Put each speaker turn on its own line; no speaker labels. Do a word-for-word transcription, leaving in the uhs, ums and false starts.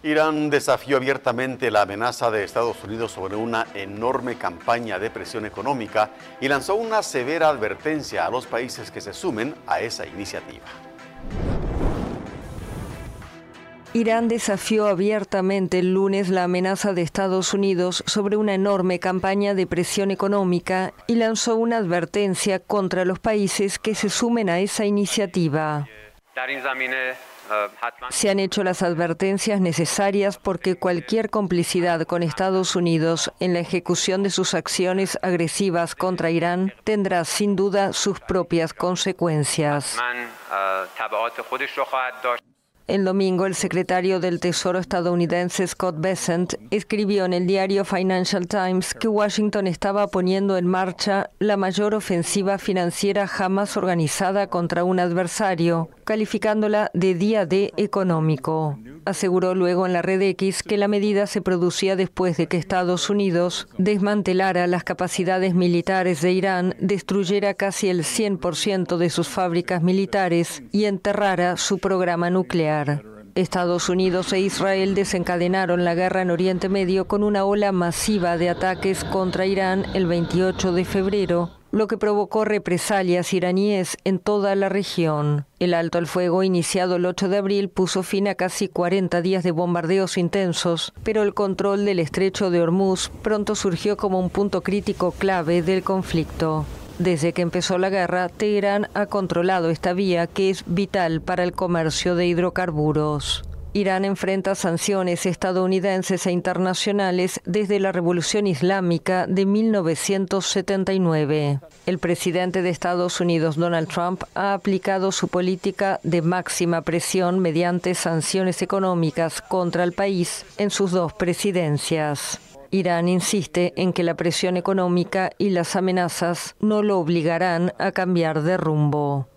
Irán desafió abiertamente la amenaza de Estados Unidos sobre una enorme campaña de presión económica y lanzó una severa advertencia a los países que se sumen a esa iniciativa.
Irán desafió abiertamente el lunes la amenaza de Estados Unidos sobre una enorme campaña de presión económica y lanzó una advertencia contra los países que se sumen a esa iniciativa. Se han hecho las advertencias necesarias porque cualquier complicidad con Estados Unidos en la ejecución de sus acciones agresivas contra Irán tendrá sin duda sus propias consecuencias. El domingo, el secretario del Tesoro estadounidense Scott Bessent escribió en el diario Financial Times que Washington estaba poniendo en marcha la mayor ofensiva financiera jamás organizada contra un adversario, calificándola de día D económico. Aseguró luego en la red X que la medida se producía después de que Estados Unidos desmantelara las capacidades militares de Irán, destruyera casi el cien por ciento de sus fábricas militares y enterrara su programa nuclear. Estados Unidos e Israel desencadenaron la guerra en Oriente Medio con una ola masiva de ataques contra Irán el veintiocho de febrero, lo que provocó represalias iraníes en toda la región. El alto al fuego iniciado el ocho de abril puso fin a casi cuarenta días de bombardeos intensos, pero el control del estrecho de Hormuz pronto surgió como un punto crítico clave del conflicto. Desde que empezó la guerra, Teherán ha controlado esta vía que es vital para el comercio de hidrocarburos. Irán enfrenta sanciones estadounidenses e internacionales desde la Revolución Islámica de mil novecientos setenta y nueve. El presidente de Estados Unidos, Donald Trump, ha aplicado su política de máxima presión mediante sanciones económicas contra el país en sus dos presidencias. Irán insiste en que la presión económica y las amenazas no lo obligarán a cambiar de rumbo.